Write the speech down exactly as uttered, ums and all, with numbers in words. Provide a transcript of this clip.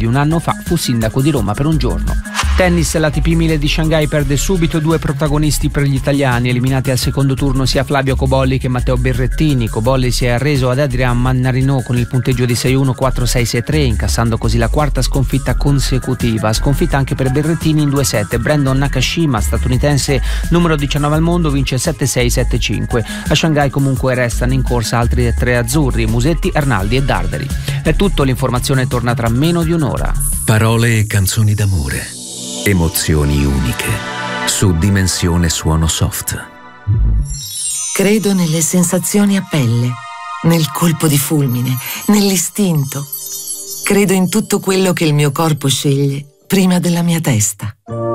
di un anno fa fu sindaco di Roma per un giorno. Tennis, l'A T P mille di Shanghai perde subito due protagonisti per gli italiani, eliminati al secondo turno sia Flavio Cobolli che Matteo Berrettini. Cobolli si è arreso ad Adrian Mannarino con il punteggio di sei uno quattro sei sei tre, incassando così la quarta sconfitta consecutiva. Sconfitta anche per Berrettini in due set. Brandon Nakashima, statunitense numero diciannove al mondo, vince sette sei sette cinque. A Shanghai comunque restano in corsa altri tre azzurri: Musetti, Arnaldi e Darderi. È tutto, l'informazione torna tra meno di un'ora. Parole e canzoni d'amore, emozioni uniche, su Dimensione Suono Soft. Credo nelle sensazioni a pelle, nel colpo di fulmine, nell'istinto. Credo in tutto quello che il mio corpo sceglie prima della mia testa.